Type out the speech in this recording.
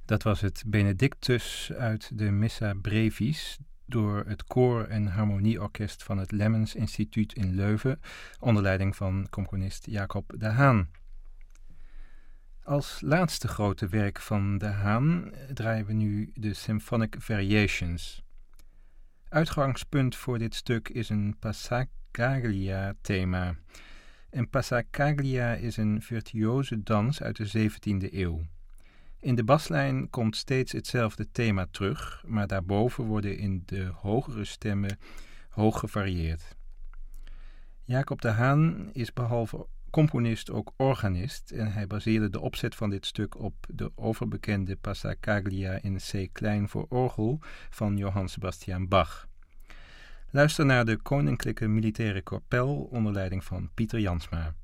Dat was het Benedictus uit de Missa Brevis door het koor- en harmonieorkest van het Lemmens Instituut in Leuven onder leiding van componist Jacob de Haan. Als laatste grote werk van de Haan draaien we nu de Symphonic Variations. Uitgangspunt voor dit stuk is een Passacaglia-thema. En Passacaglia is een virtuoze dans uit de 17e eeuw. In de baslijn komt steeds hetzelfde thema terug, maar daarboven worden in de hogere stemmen hoog gevarieerd. Jacob de Haan is behalve componist ook organist en hij baseerde de opzet van dit stuk op de overbekende Passacaglia in C klein voor orgel van Johann Sebastian Bach. Luister naar de Koninklijke Militaire Kapel onder leiding van Pieter Jansma.